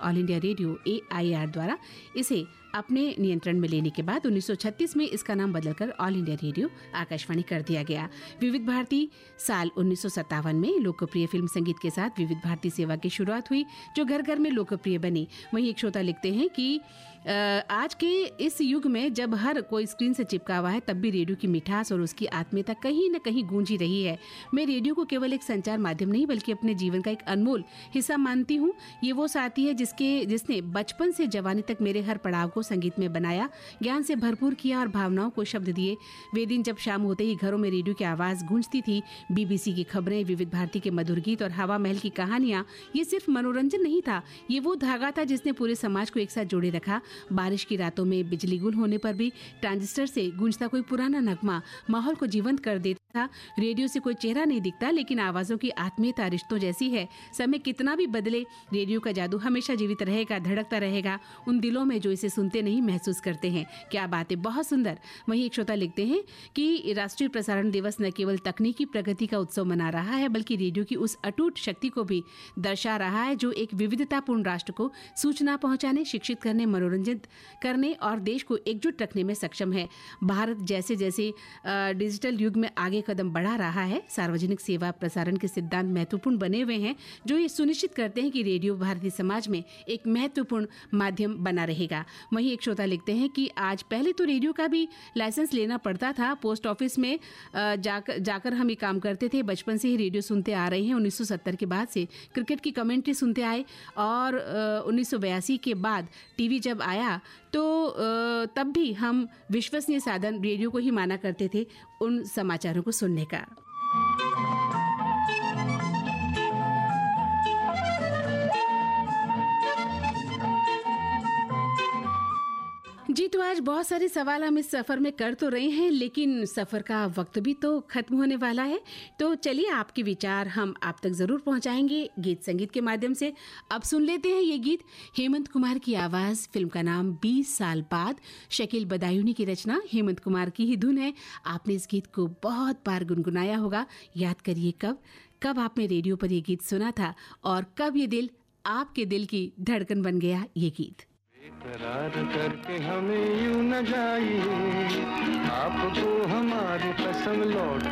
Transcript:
All India radio AIR द्वारा इसे अपने नियंत्रण में लेने के बाद 1936 में इसका नाम बदलकर ऑल इंडिया रेडियो आकाशवाणी कर दिया गया। विविध भारती साल 1957 में लोकप्रिय फिल्म संगीत के साथ विविध भारती सेवा की शुरुआत हुई, जो घर घर में लोकप्रिय बनी। वहीं एक श्रोता लिखते हैं कि आज के इस युग में जब हर कोई स्क्रीन से चिपका हुआ है, तब भी रेडियो की मिठास और उसकी आत्मीयता कहीं न कहीं गूंजी रही है। मैं रेडियो को केवल एक संचार माध्यम नहीं बल्कि अपने जीवन का एक अनमोल हिस्सा मानती हूँ। ये वो साथी है जिसने बचपन से जवानी तक मेरे हर पड़ाव को संगीत में बनाया, ज्ञान से भरपूर किया और भावनाओं को शब्द दिए। वे दिन जब शाम होते ही घरों में रेडियो की आवाज गूंजती थी, BBC की खबरें, विविध भारती के मधुर गीत और हवा महल की कहानियां, ये सिर्फ मनोरंजन नहीं था, ये वो धागा था जिसने पूरे समाज को एक साथ जोड़े रखा। बारिश की रातों में बिजली गुल होने पर भी ट्रांजिस्टर से गूंजता कोई पुराना नगमा माहौल को जीवंत कर देता था। रेडियो से कोई चेहरा नहीं दिखता, लेकिन आवाजों की आत्मीयता रिश्तों जैसी है। समय कितना भी बदले, रेडियो का जादू हमेशा जीवित रहेगा, धड़कता रहेगा उन दिलों में जो इसे सुनते नहीं महसूस करते हैं। क्या बात है, बहुत सुंदर। वहीं एक श्रोता लिखते हैं कि राष्ट्रीय प्रसारण दिवस न केवल तकनीकी प्रगति का उत्सव मना रहा है, बल्कि रेडियो की उस अटूट शक्ति को भी दर्शा रहा है जो एक विविधतापूर्ण राष्ट्र को सूचना पहुंचाने, शिक्षित करने, मनोरंजित करने और देश को एकजुट रखने में सक्षम है। भारत जैसे जैसे डिजिटल युग में आगे कदम बढ़ा रहा है, सार्वजनिक सेवा प्रसारण के सिद्धांत महत्वपूर्ण बने हुए हैं, जो ये सुनिश्चित करते हैं कि रेडियो भारतीय समाज में एक महत्वपूर्ण माध्यम बना रहेगा। वहीं एक श्रोता लिखते हैं कि आज पहले तो रेडियो का भी लाइसेंस लेना पड़ता था, पोस्ट ऑफिस में जाकर हम ये काम करते थे। बचपन से ही रेडियो सुनते आ रहे हैं। 1970 के बाद से क्रिकेट की कमेंट्री सुनते आए और 1982 के बाद टीवी जब आया तो तब भी हम विश्वसनीय साधन रेडियो को ही माना करते थे उन समाचारों को सुनने का। जी, तो आज बहुत सारे सवाल हम इस सफ़र में कर तो रहे हैं, लेकिन सफ़र का वक्त भी तो खत्म होने वाला है। तो चलिए, आपके विचार हम आप तक ज़रूर पहुंचाएंगे गीत संगीत के माध्यम से। अब सुन लेते हैं ये गीत, हेमंत कुमार की आवाज़, फिल्म का नाम 20 साल बाद, शकील बदायूनी की रचना, हेमंत कुमार की ही धुन है। आपने इस गीत को बहुत बार गुनगुनाया होगा। याद करिए कब आपने रेडियो पर ये गीत सुना था और कब ये दिल आपके दिल की धड़कन बन गया ये गीत। बेकरार करके हमें यूं न जाइए, आपको हमारी कसम लौट